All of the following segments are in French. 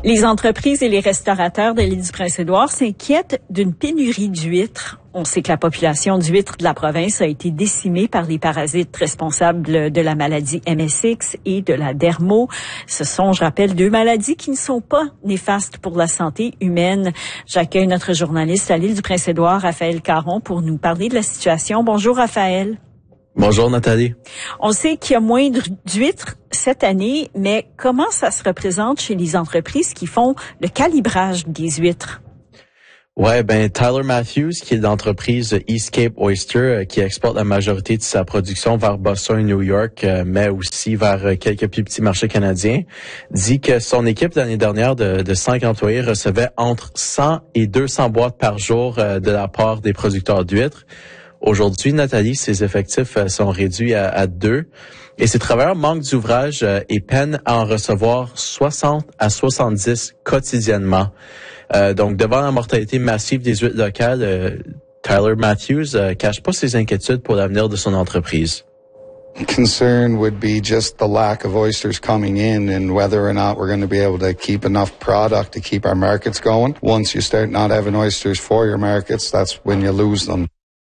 Les entreprises et les restaurateurs de l'île du Prince-Édouard s'inquiètent d'une pénurie d'huîtres. On sait que la population d'huîtres de la province a été décimée par les parasites responsables de la maladie MSX et de la dermo. Ce sont, je rappelle, deux maladies qui ne sont pas néfastes pour la santé humaine. J'accueille notre journaliste à l'île du Prince-Édouard, Raphaël Caron, pour nous parler de la situation. Bonjour Raphaël. Bonjour Nathalie. On sait qu'il y a moins d'huîtres cette année, mais comment ça se représente chez les entreprises qui font le calibrage des huîtres? Ouais, Tyler Matthews, qui est l'entreprise Eastcape Oyster, qui exporte la majorité de sa production vers Boston et New York, mais aussi vers quelques plus petits marchés canadiens, dit que son équipe l'année dernière de 5 employés recevait entre 100 et 200 boîtes par jour de la part des producteurs d'huîtres. Aujourd'hui, Nathalie, ses effectifs sont réduits à 2 et ses travailleurs manquent d'ouvrage et peinent à en recevoir 60 à 70 quotidiennement. Donc, devant la mortalité massive des huîtres locales, Tyler Matthews cache pas ses inquiétudes pour l'avenir de son entreprise. Concern would be just the lack of oysters coming in and whether or not we're going to be able to keep enough product to keep our markets going. Once you start not having oysters for your markets, that's when you lose them.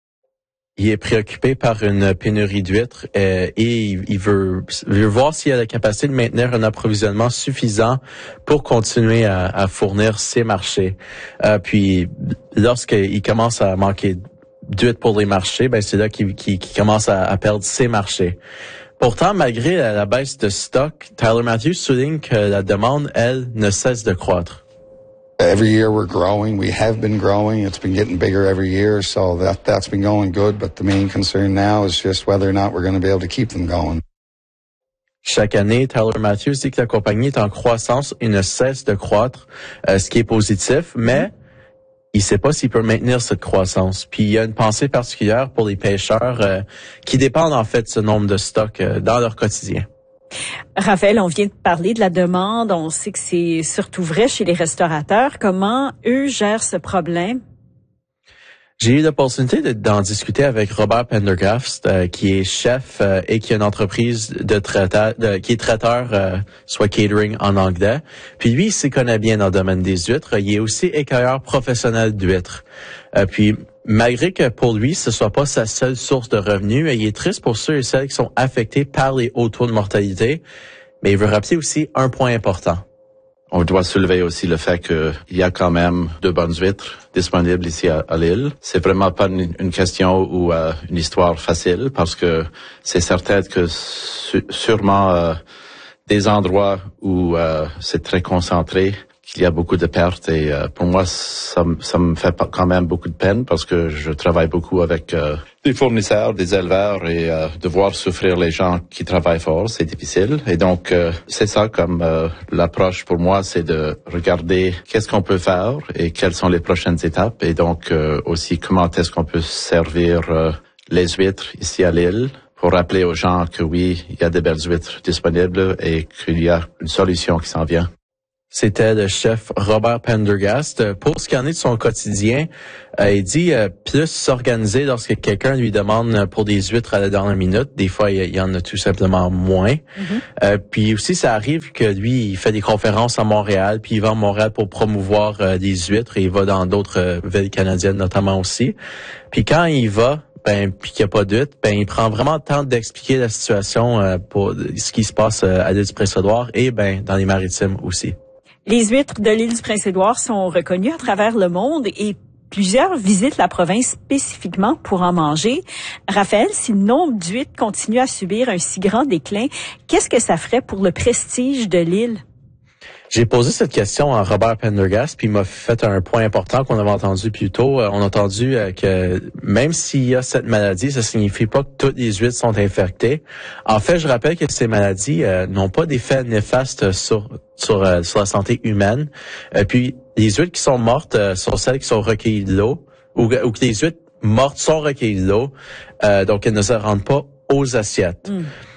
Il est préoccupé par une pénurie d'huîtres et il veut voir s'il a la capacité de maintenir un approvisionnement suffisant pour continuer à fournir ses marchés. Puis, lorsqu'il commence à manquer d'huîtres pour les marchés, c'est là qu'il commence à perdre ses marchés. Pourtant, malgré la baisse de stock, Tyler Matthews souligne que la demande, elle, ne cesse de croître. Every year we're growing. We have been growing. It's been getting bigger every year, so that's been going good. But the main concern now is just whether or not we're going to be able to keep them going. Chaque année, Tyler Matthews dit que la compagnie est en croissance et ne cesse de croître, ce qui est positif, mais il ne sait pas s'il peut maintenir cette croissance. Puis il y a une pensée particulière pour les pêcheurs qui dépendent en fait de ce nombre de stocks dans leur quotidien. Raphaël, on vient de parler de la demande. On sait que c'est surtout vrai chez les restaurateurs. Comment eux gèrent ce problème? J'ai eu l'opportunité d'en discuter avec Robert Pendergast, qui est chef et qui a une entreprise qui est traiteur, soit catering en anglais. Puis lui, il s'y connaît bien dans le domaine des huîtres. Il est aussi écueilleur professionnel d'huîtres. Puis malgré que pour lui, ce soit pas sa seule source de revenus, il est triste pour ceux et celles qui sont affectés par les hauts taux de mortalité. Mais il veut rappeler aussi un point important. On doit soulever aussi le fait qu'il y a quand même de bonnes huîtres disponibles ici à l'île. C'est vraiment pas une question ou une histoire facile parce que c'est certain que sûrement des endroits où c'est très concentré, qu'il y a beaucoup de pertes et pour moi ça me fait quand même beaucoup de peine parce que je travaille beaucoup avec des fournisseurs, des éleveurs et de voir souffrir les gens qui travaillent fort, c'est difficile et donc c'est ça comme l'approche pour moi, c'est de regarder qu'est-ce qu'on peut faire et quelles sont les prochaines étapes et donc aussi comment est-ce qu'on peut servir les huîtres ici à l'île pour rappeler aux gens que oui, il y a des belles huîtres disponibles et qu'il y a une solution qui s'en vient. C'était le chef Robert Pendergast. Pour ce qui en est de son quotidien, il dit plus s'organiser lorsque quelqu'un lui demande pour des huîtres à la dernière minute. Des fois, il y en a tout simplement moins. Puis aussi, ça arrive que lui, il fait des conférences à Montréal, puis il va à Montréal pour promouvoir des huîtres et il va dans d'autres villes canadiennes notamment aussi. Puis quand il va, puis qu'il n'y a pas d'huîtres, il prend vraiment le temps d'expliquer la situation pour ce qui se passe à l'île du Prince-Édouard et dans les maritimes aussi. Les huîtres de l'île du Prince-Édouard sont reconnues à travers le monde et plusieurs visitent la province spécifiquement pour en manger. Raphaël, si le nombre d'huîtres continue à subir un si grand déclin, qu'est-ce que ça ferait pour le prestige de l'île? J'ai posé cette question à Robert Pendergast, puis il m'a fait un point important qu'on avait entendu plus tôt. On a entendu que même s'il y a cette maladie, ça signifie pas que toutes les huîtres sont infectées. En fait, je rappelle que ces maladies n'ont pas d'effet néfaste sur la santé humaine. Puis les huîtres qui sont mortes sont celles qui sont recueillies de l'eau, ou que les huîtres mortes sont recueillies de l'eau, donc elles ne se rendent pas aux assiettes.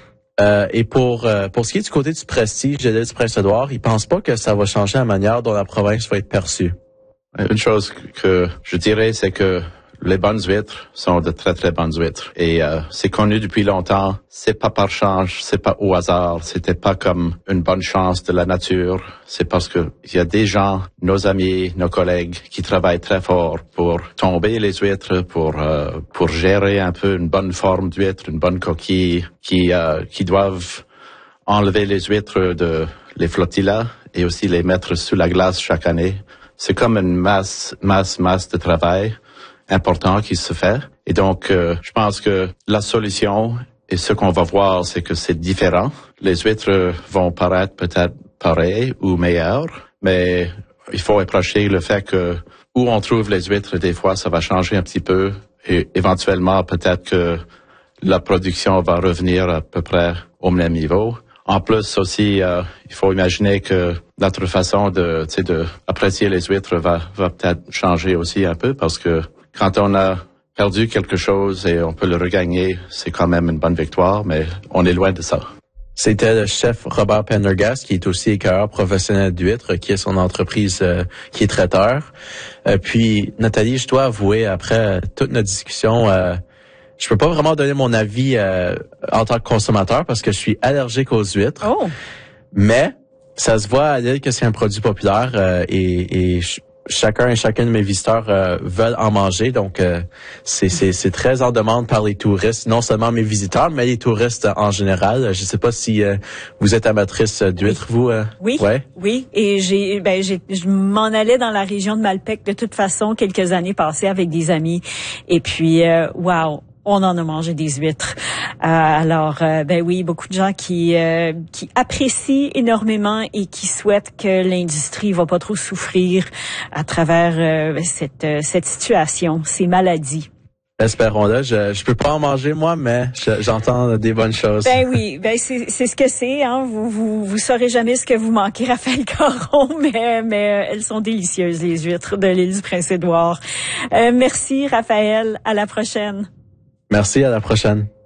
Et pour ce qui est du côté du prestige de l'île du Prince-Édouard, il pense pas que ça va changer la manière dont la province va être perçue. Une chose que je dirais, c'est que les bonnes huîtres sont de très très bonnes huîtres. Et c'est connu depuis longtemps. C'est pas par chance, c'est pas au hasard. C'était pas comme une bonne chance de la nature. C'est parce que il y a des gens, nos amis, nos collègues, qui travaillent très fort pour tomber les huîtres, pour gérer un peu une bonne forme d'huître, une bonne coquille, qui doivent enlever les huîtres de les flottillas et aussi les mettre sous la glace chaque année. C'est comme une masse de travail important qui se fait. Et donc, je pense que la solution et ce qu'on va voir, c'est que c'est différent. Les huîtres vont paraître peut-être pareilles ou meilleures, mais il faut approcher le fait que où on trouve les huîtres, des fois, ça va changer un petit peu et éventuellement, peut-être que la production va revenir à peu près au même niveau. En plus aussi, il faut imaginer que notre façon de apprécier les huîtres va peut-être changer aussi un peu parce que quand on a perdu quelque chose et on peut le regagner, c'est quand même une bonne victoire, mais on est loin de ça. C'était le chef Robert Pendergast, qui est aussi écueilleur professionnel d'huîtres, qui est son entreprise, qui est traiteur. Puis, Nathalie, je dois avouer, après toute notre discussion, je peux pas vraiment donner mon avis en tant que consommateur parce que je suis allergique aux huîtres. Oh. Mais ça se voit à l'île que c'est un produit populaire et chacun et chacun de mes visiteurs veulent en manger. Donc, c'est très en demande par les touristes, non seulement mes visiteurs, mais les touristes en général. Je sais pas si vous êtes amatrice d'huîtres, vous. Oui, ouais? Oui. Et je m'en allais dans la région de Malpec de toute façon quelques années passées avec des amis. Et puis, wow. On en a mangé des huîtres. Alors, oui, beaucoup de gens qui apprécient énormément et qui souhaitent que l'industrie va pas trop souffrir à travers cette situation, ces maladies. Espérons-le. Je peux pas en manger moi, mais j'entends des bonnes choses. Oui, c'est ce que c'est. Hein. Vous saurez jamais ce que vous manquez, Raphaël Caron, mais elles sont délicieuses les huîtres de l'île du Prince-Édouard. Merci, Raphaël. À la prochaine. Merci, à la prochaine.